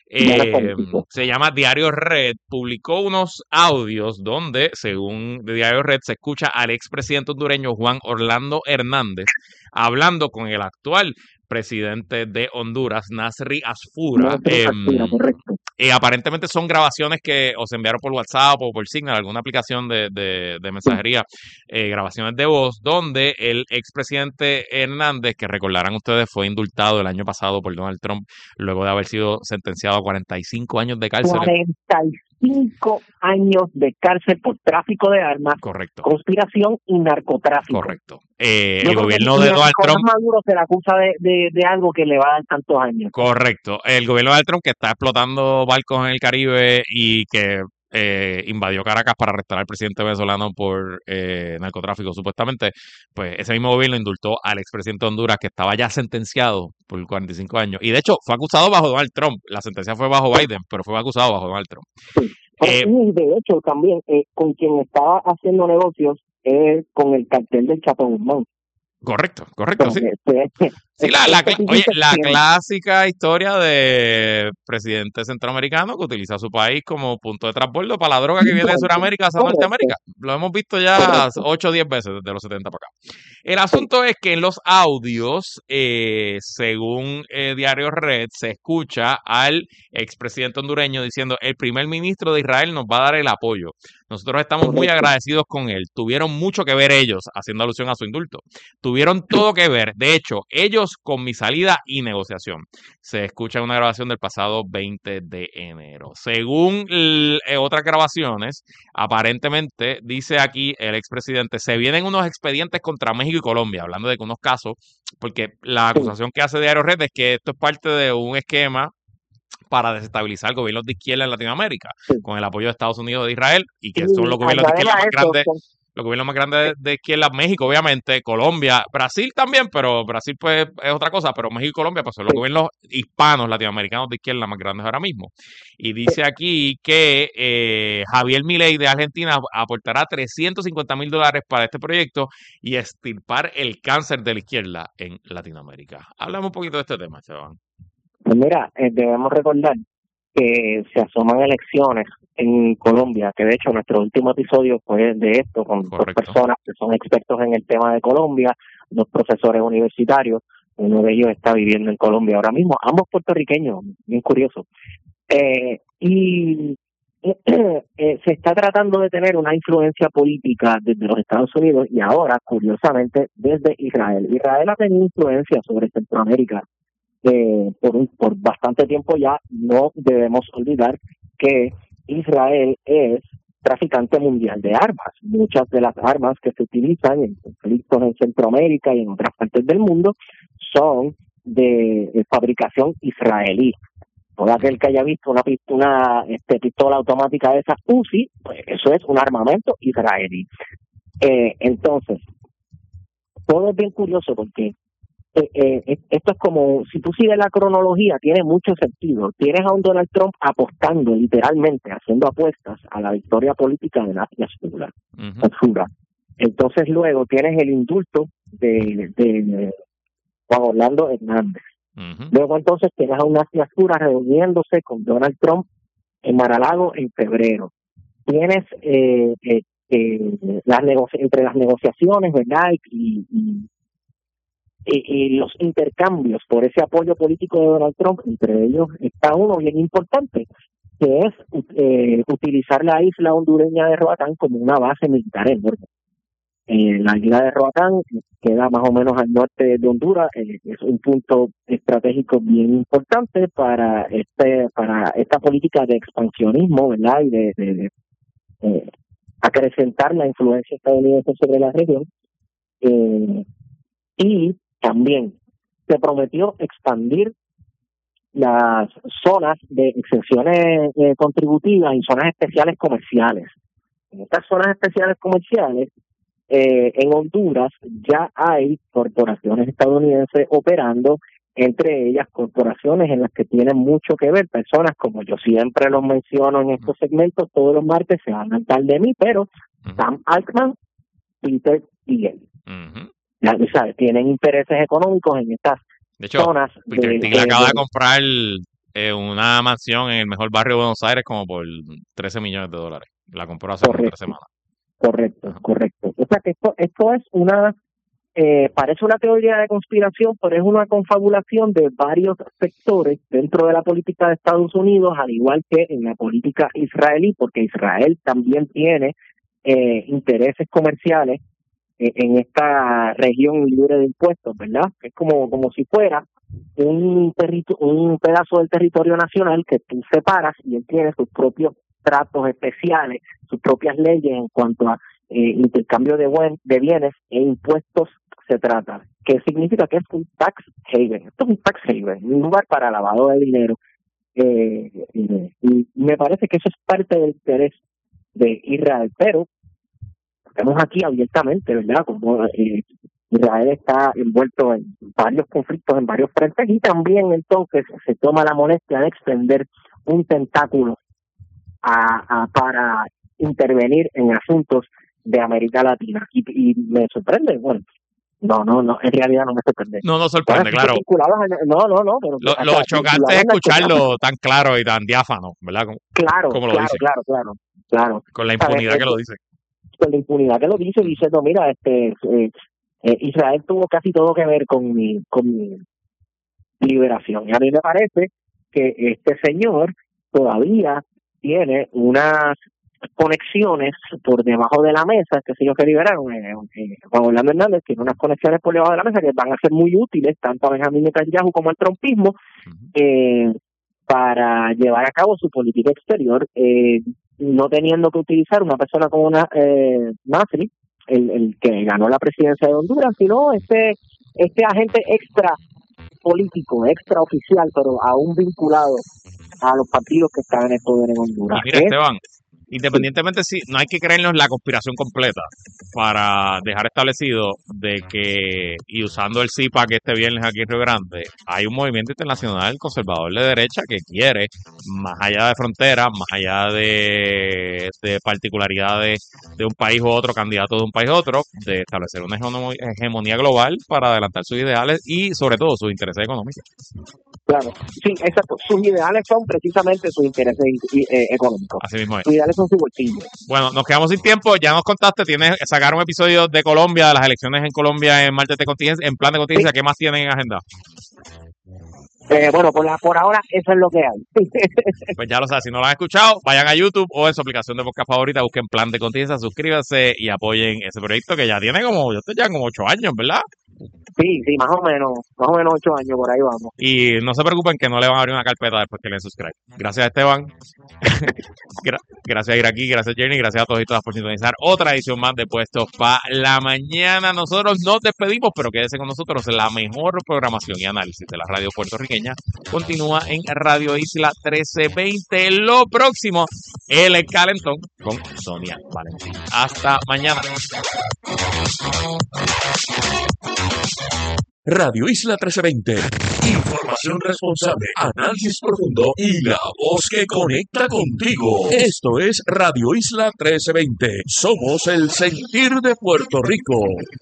se llama Diario Red, publicó unos audios donde, según Diario Red, se escucha al expresidente hondureño Juan Orlando Hernández hablando con el actual presidente de Honduras, Nasri Asfura. Correcto. Aparentemente son grabaciones que o se enviaron por WhatsApp o por Signal, alguna aplicación de mensajería, grabaciones de voz, donde el expresidente Hernández, que recordarán ustedes, fue indultado el año pasado por Donald Trump, luego de haber sido sentenciado a 45 años de cárcel. 45 años de cárcel por tráfico de armas, correcto, conspiración y narcotráfico. Correcto. El gobierno de Donald Trump... Maduro se le acusa de algo que le va a dar tantos años. Correcto. El gobierno de Donald Trump, que está explotando barcos en el Caribe y que invadió Caracas para arrestar al presidente venezolano por narcotráfico, supuestamente, pues ese mismo gobierno indultó al expresidente de Honduras, que estaba ya sentenciado por 45 años. Y de hecho, fue acusado bajo Donald Trump. La sentencia fue bajo Biden, pero fue acusado bajo Donald Trump. Y de hecho, también con quien estaba haciendo negocios es con el cartel del Chapo Guzmán. Correcto, sí. Sí, la clásica historia de presidente centroamericano que utiliza su país como punto de transbordo para la droga que viene de Sudamérica hacia Norteamérica. Lo hemos visto ya 8 o 10 veces desde los 70 para acá. El asunto es que en los audios, según Diario Red, se escucha al expresidente hondureño diciendo: el primer ministro de Israel nos va a dar el apoyo. Nosotros estamos muy agradecidos con él. Tuvieron mucho que ver ellos, haciendo alusión a su indulto. Tuvieron todo que ver. De hecho, ellos con mi salida y negociación. Se escucha en una grabación del pasado 20 de enero. Según otras grabaciones, aparentemente, dice aquí el expresidente, se vienen unos expedientes contra México y Colombia, hablando de que unos casos, porque la acusación que hace Diario Red es que esto es parte de un esquema para desestabilizar gobiernos de izquierda en Latinoamérica, con el apoyo de Estados Unidos, de Israel, y que son los gobiernos de izquierda más grandes. Los gobiernos más grandes de izquierda, México, obviamente, Colombia, Brasil también, pero Brasil pues es otra cosa, pero México y Colombia pues son los gobiernos hispanos, latinoamericanos de izquierda más grandes ahora mismo. Y dice aquí que Javier Milei de Argentina aportará $350,000 para este proyecto y extirpar el cáncer de la izquierda en Latinoamérica. Háblame un poquito de este tema, Esteban. Pues mira, debemos recordar que se asoman elecciones en Colombia, que de hecho nuestro último episodio fue de esto, con dos personas que son expertos en el tema de Colombia, 2 profesores universitarios, uno de ellos está viviendo en Colombia ahora mismo, ambos puertorriqueños, bien curioso. Y se está tratando de tener una influencia política desde los Estados Unidos y ahora, curiosamente, desde Israel. Israel ha tenido influencia sobre Centroamérica por bastante tiempo ya. No debemos olvidar que Israel es traficante mundial de armas. Muchas de las armas que se utilizan en conflictos en Centroamérica y en otras partes del mundo son de fabricación israelí. Todo aquel que haya visto una pistola automática de esas Uzi, pues eso es un armamento israelí. Entonces, todo es bien curioso porque esto es como, si tú sigues la cronología, tiene mucho sentido. Tienes a un Donald Trump apostando, literalmente, haciendo apuestas a la victoria política de Nasri Asfura. Entonces luego tienes el indulto de Juan Orlando Hernández. Luego entonces tienes a un Nasri Asfura reuniéndose con Donald Trump en Mar-a-Lago en febrero. Tienes entre las negociaciones, ¿verdad? Y los intercambios por ese apoyo político de Donald Trump, entre ellos está uno bien importante, que es utilizar la isla hondureña de Roatán como una base militar enorme. La isla de Roatán queda más o menos al norte de Honduras. Es un punto estratégico bien importante para esta política de expansionismo, ¿verdad? Y de acrecentar la influencia estadounidense sobre la región. Y también se prometió expandir las zonas de exenciones contributivas y zonas especiales comerciales. En estas zonas especiales comerciales, en Honduras ya hay corporaciones estadounidenses operando, entre ellas corporaciones en las que tienen mucho que ver personas como yo siempre los menciono en estos segmentos, todos los martes se van a hablar de mí, pero Sam Altman, Peter Thiel. Ya sabes, tienen intereses económicos en estas zonas. Peter Thiel acaba de comprar una mansión en el mejor barrio de Buenos Aires como por $13 millones. La compró hace 3 semanas. Correcto. O sea que esto es parece una teoría de conspiración, pero es una confabulación de varios sectores dentro de la política de Estados Unidos, al igual que en la política israelí, porque Israel también tiene intereses comerciales en esta región libre de impuestos, ¿verdad? Es como si fuera un pedazo del territorio nacional que tú separas y él tiene sus propios tratos especiales, sus propias leyes en cuanto a intercambio de bienes e impuestos se trata. ¿Qué significa? Que es un tax haven. Esto es un tax haven, un lugar para lavado de dinero. Y me parece que eso es parte del interés de Israel, pero estamos aquí abiertamente, ¿verdad? Como Israel está envuelto en varios conflictos, en varios frentes, y también entonces se toma la molestia de extender un tentáculo para intervenir en asuntos de América Latina. Y me sorprende, bueno, no, en realidad no me sorprende. No sorprende, claro. No, pero lo chocante es escucharlo tan claro y tan diáfano, ¿verdad? Claro. Con la impunidad que lo dice. Con la impunidad que lo dice, diciendo, mira, Israel tuvo casi todo que ver con mi liberación. Y a mí me parece que este señor todavía tiene unas conexiones por debajo de la mesa, que sé yo que liberaron. Juan Orlando Hernández tiene unas conexiones por debajo de la mesa que van a ser muy útiles tanto a Benjamín Netanyahu como al trumpismo para llevar a cabo su política exterior, no teniendo que utilizar una persona como Nasri, el que ganó la presidencia de Honduras, sino este agente extra político, extra oficial, pero aún vinculado a los partidos que están en el poder en Honduras. Y mira, Esteban, independientemente no hay que creernos la conspiración completa para dejar establecido de que, y usando el CIPAC este viernes aquí en Río Grande, hay un movimiento internacional conservador de derecha que quiere, más allá de fronteras, más allá de particularidades de un país u otro, candidato de un país u otro, de establecer una hegemonía global para adelantar sus ideales y sobre todo sus intereses económicos. Claro, sí, exacto. Sus ideales son precisamente sus intereses económicos. Así mismo es. Sus ideales son su bolsillo. Bueno, nos quedamos sin tiempo. Ya nos contaste, sacar un episodio de Colombia, de las elecciones en Colombia en martes de contingencia, en plan de contingencia. Sí. ¿Qué más tienen en agenda? Bueno, por ahora eso es lo que hay. Pues ya lo sabes, si no lo han escuchado, vayan a YouTube o en su aplicación de podcast favorita, busquen Plan de Contingencia, suscríbanse y apoyen ese proyecto que ya tiene como 8 años, ¿verdad? Sí, más o menos 8 años, por ahí vamos. Y no se preocupen que no le van a abrir una carpeta después que le suscriban. Gracias, Esteban. Gracias, Iraquí. Gracias, Jenny. Gracias a todos y todas por sintonizar otra edición más de Puestos para la Mañana. Nosotros nos despedimos, pero quédese con nosotros. La mejor programación y análisis de la radio puertorriqueña continúa en Radio Isla 1320. Lo próximo, El Calentón con Sonia Valentín. Hasta mañana. Radio Isla 1320. Información responsable, análisis profundo y la voz que conecta contigo. Esto es Radio Isla 1320. Somos el sentir de Puerto Rico.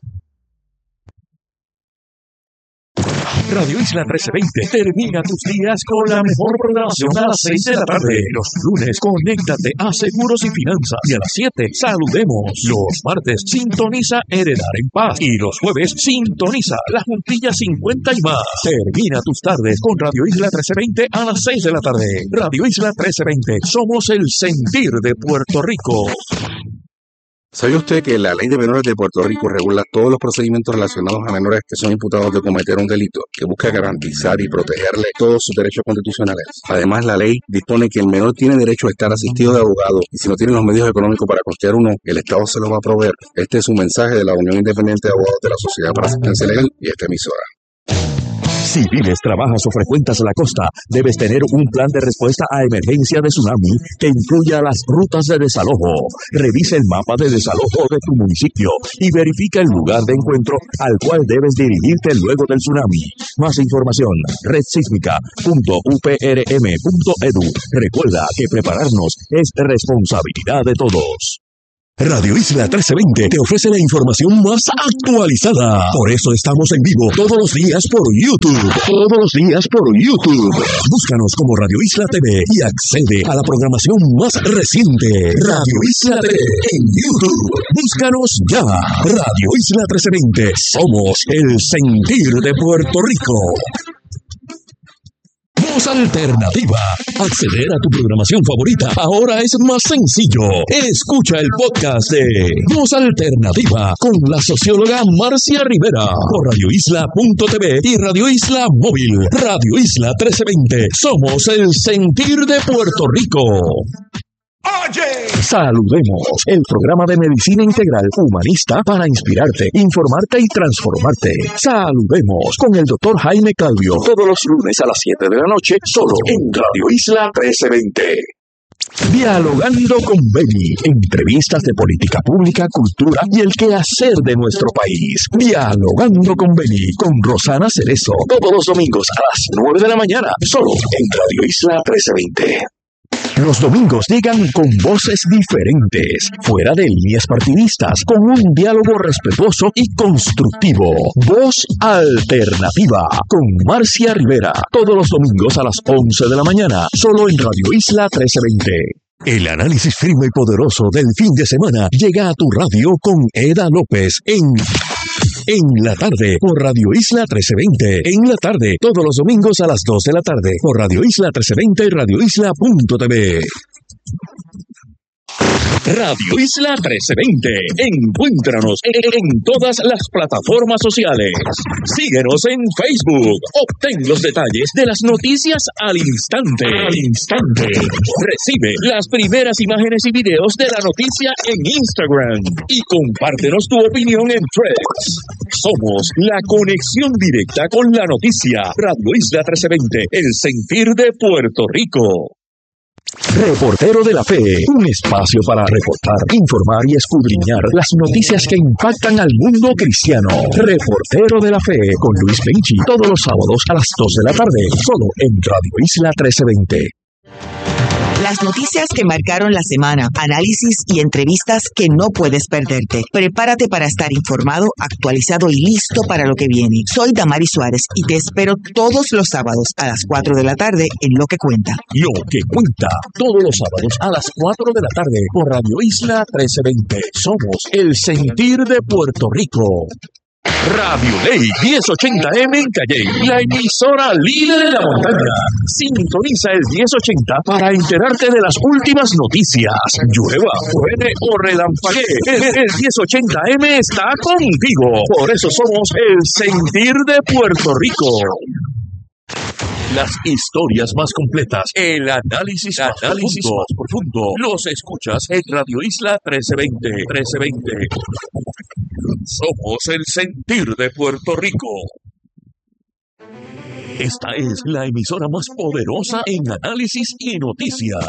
Radio Isla 1320 termina tus días con la mejor programación a las 6 de la tarde. Los lunes, conéctate a Seguros y Finanzas. Y a las 7, saludemos. Los martes, sintoniza Heredar en Paz. Y los jueves, sintoniza La Juntilla 50 y más. Termina tus tardes con Radio Isla 1320 a las 6 de la tarde. Radio Isla 1320. Somos el sentir de Puerto Rico. ¿Sabe usted que la Ley de Menores de Puerto Rico regula todos los procedimientos relacionados a menores que son imputados de cometer un delito, que busca garantizar y protegerle todos sus derechos constitucionales? Además, la ley dispone que el menor tiene derecho a estar asistido de abogado y si no tiene los medios económicos para costear uno, el Estado se lo va a proveer. Este es un mensaje de la Unión Independiente de Abogados de la Sociedad para Asistencia Legal y esta emisora. Si vives, trabajas o frecuentas la costa, debes tener un plan de respuesta a emergencia de tsunami que incluya las rutas de desalojo. Revisa el mapa de desalojo de tu municipio y verifica el lugar de encuentro al cual debes dirigirte luego del tsunami. Más información, redsísmica.uprm.edu. Recuerda que prepararnos es responsabilidad de todos. Radio Isla 1320 te ofrece la información más actualizada. Por eso estamos en vivo todos los días por YouTube. Todos los días por YouTube. Búscanos como Radio Isla TV y accede a la programación más reciente. Radio Isla TV en YouTube. Búscanos ya. Radio Isla 1320. Somos el sentir de Puerto Rico. Voz Alternativa. Acceder a tu programación favorita ahora es más sencillo. Escucha el podcast de Voz Alternativa con la socióloga Marcia Rivera por radioisla.tv y Radio Isla Móvil. Radio Isla 1320. Somos el sentir de Puerto Rico. ¡Oye! Saludemos, el programa de medicina integral humanista para inspirarte, informarte y transformarte. Saludemos con el Dr. Jaime Calvio, todos los lunes a las 7 de la noche, solo en Radio Isla 1320. Dialogando con Beni, entrevistas de política pública, cultura y el quehacer de nuestro país. Dialogando con Beni, con Rosana Cerezo, todos los domingos a las 9 de la mañana, solo en Radio Isla 1320. Los domingos llegan con voces diferentes, fuera de líneas partidistas, con un diálogo respetuoso y constructivo. Voz Alternativa, con Marcia Rivera, todos los domingos a las 11 de la mañana, solo en Radio Isla 1320. El análisis firme y poderoso del fin de semana llega a tu radio con Eda López en la tarde por Radio Isla 1320. En la tarde, todos los domingos a las 2 de la tarde por Radio Isla 1320 y radioisla.tv. Radio Isla 1320. Encuéntranos en todas las plataformas sociales. Síguenos en Facebook. Obtén los detalles de las noticias al instante. Recibe las primeras imágenes y videos de la noticia en Instagram. Y compártenos tu opinión en Threads. Somos la conexión directa con la noticia. Radio Isla 1320. El sentir de Puerto Rico. Reportero de la Fe, un espacio para reportar, informar y escudriñar las noticias que impactan al mundo cristiano. Reportero de la Fe con Luis Benchi, todos los sábados a las 2 de la tarde, solo en Radio Isla 1320. Las noticias que marcaron la semana, análisis y entrevistas que no puedes perderte. Prepárate para estar informado, actualizado y listo para lo que viene. Soy Damari Suárez y te espero todos los sábados a las 4 de la tarde en Lo que Cuenta. Lo que Cuenta, todos los sábados a las 4 de la tarde por Radio Isla 1320. Somos el sentir de Puerto Rico. Radio Ley 1080M en Calley, la emisora líder de la montaña. Sintoniza el 1080 para enterarte de las últimas noticias. Llueva, truene o relampaguee, el 1080M está contigo. Por eso somos el sentir de Puerto Rico. Las historias más completas, el análisis más profundo, los escuchas en Radio Isla 1320. Somos el sentir de Puerto Rico. Esta es la emisora más poderosa en análisis y noticias.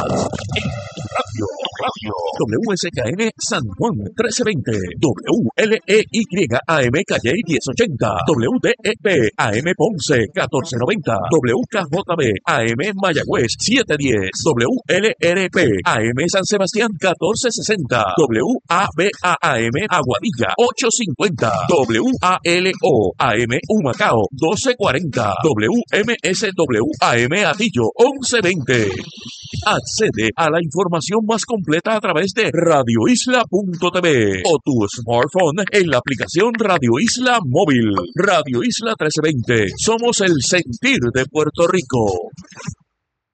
Radio WSKN San Juan 1320, WLEYAM Calley 1080, WDEP AM Ponce 1490, WKJB AM Mayagüez 710, WLRP AM San Sebastián 1460, WABA-AM Aguadilla 850, WALO AM Humacao 1240, WMSW-AM Atillo 1120. Accede a la información más completa a través de radioisla.tv o tu smartphone en la aplicación Radio Isla Móvil. Radio Isla 1320. Somos el sentir de Puerto Rico.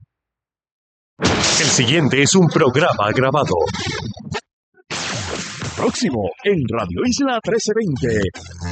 El siguiente es un programa grabado. próximo en Radio Isla 1320.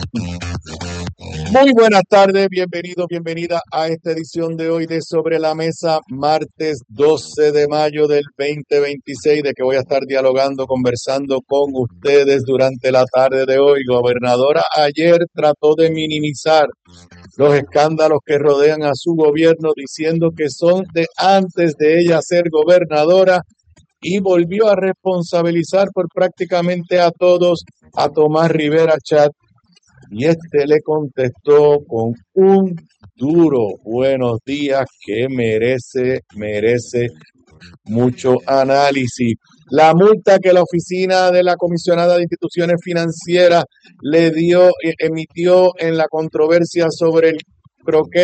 Muy buenas tardes, bienvenida a esta edición de hoy de Sobre la Mesa, martes 12 de mayo del 2026, de que voy a estar conversando con ustedes durante la tarde de hoy. Gobernadora ayer trató de minimizar los escándalos que rodean a su gobierno, diciendo que son de antes de ella ser gobernadora, y volvió a responsabilizar por prácticamente a todos a Tomás Rivera Chat, y le contestó con un duro buenos días que merece mucho análisis. La multa que la oficina de la comisionada de instituciones financieras emitió en la controversia sobre el croquet